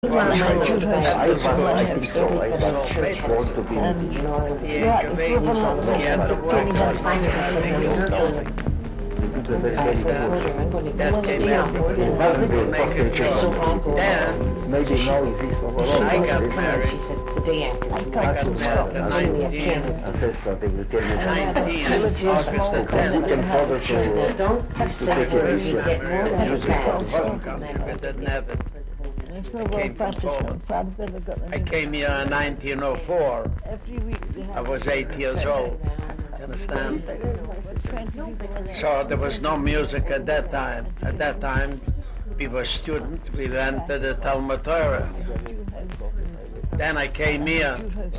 Well, I I think so. I was born to be a teacher. yeah, the equivalent was entertaining her The people are very, very poor. That came out. It wasn't the possibility Then maybe now it is overall. I got married. She said the day after. I come from Scotland. Ancestor, they will tell you that. 19, August the Who 10th. can further to Don't have take a teacher. It didn't have it. There's no more practice. I came here in 1904. Every week we I have was 8 years old. You understand? 20 people in it. So there was no music at that time. At that time, we were students. We went to the Talmud Torah. Then I came here.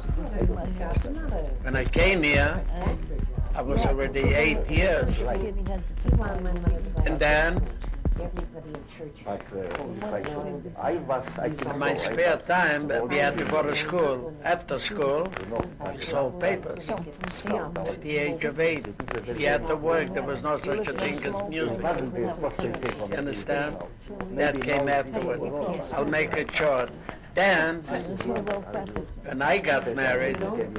When I came here, I was already 8 years. And then, But if I think in my so. spare time, we had to go to school. After school, we sold papers. At the age of 8, we had to work. There was no such a thing as music. It wasn't the possibility for me. You understand? That came afterward. I'll make it short. Then, when I got married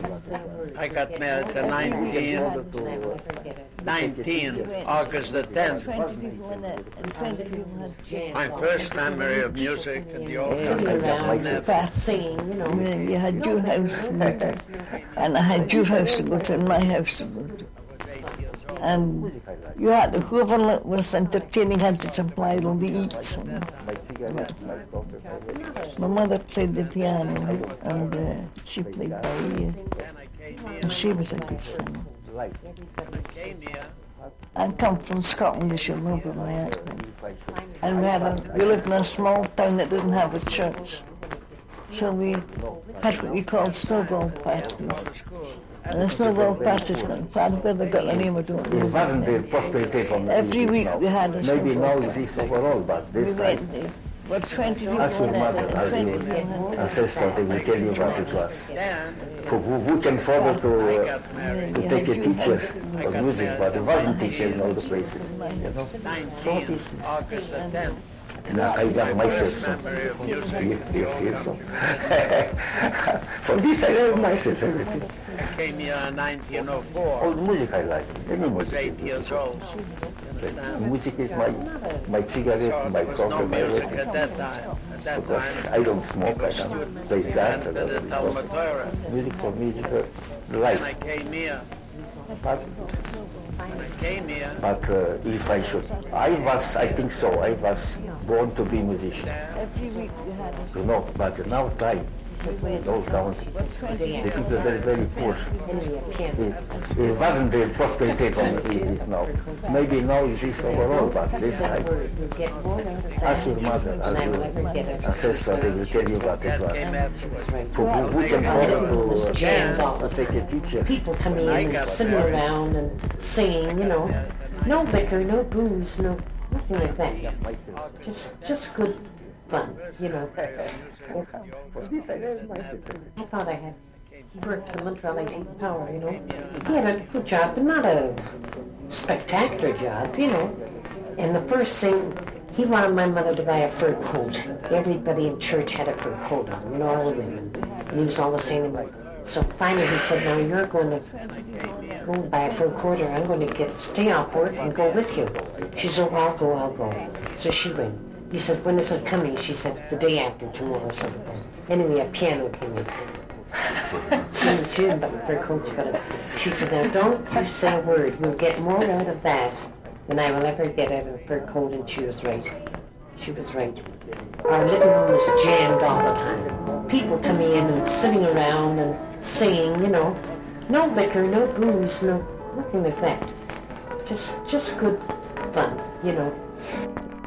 the 19, August the 10th. 20 people in it, and 20 people had My first memory of music in the old Sitting country. around, fast. singing, you know. And then you had your house to go to, and I had your house to go to, and my house to go to. And you had the whoever was entertaining had to supply all the eats. And My cigarettes, my coffee, my mother played the piano, and she played by ear. And she was a good singer. life. I come from Scotland, as you'll know by my accent. If I should And we lived in a small town that didn't have a church. So we had what we called snowball parties. And the snowball parties got where they got the name, I don't it know. wasn't the possibility for me. Every week now. we had a Maybe now snowball. it is overall, but We this time, went there. But 20 people as your in it, mother, and as 20 your people had ancestor, they will tell you what it was. Then, For who can further to take a teacher for music, but it wasn't teacher in all the places. You know? 19, August the 10th. And I got myself some. Memory of music. You feel so? For this I learned myself everything. I came here in 1904. All the music I like, any I was music. 8 years old. You understand? Music is my cigarette, my There was coffee, no my music everything. at that time. At that Because time, I don't smoke, I don't play that. I we went to the Talmud don't. Torah. Music for me is the When I life. came here, But, when I came here, if I should, I think so. I was born to be a musician, Every week we had a you know. But now time, in all county, the people are very, very poor. It wasn't the possibility for me it is now. Maybe now it is overall, but this time, ask your mother, ask your ancestor, they will tell you what it that was. came afterwards. For who can afford Jammed all to the take a teacher? people coming in and sitting around and singing, you know. No liquor, no booze, no nothing like that. Just good fun, you know. For this I learned myself. My father worked for Montreal 18th Power, you know. He had a good job, but not a spectacular job, you know. And the first thing, he wanted my mother to buy a fur coat. Everybody in church had a fur coat on, you know, all the women. And he was always saying, so finally he said, now you're going to go and buy a fur coat, or I'm going to stay off work and go with you. She said, oh, I'll go. So she went. He said, when is it coming? She said, the day after tomorrow or something. Anyway, a piano came in. she didn't buy a fur coat, but she said, now don't you say a word. You'll get more out of that than I will ever get out of a fur coat. And she was right. She was right. Our living room was jammed all the time. People coming in and sitting around and singing, you know. No liquor, no booze, no nothing like that. Just good fun, you know.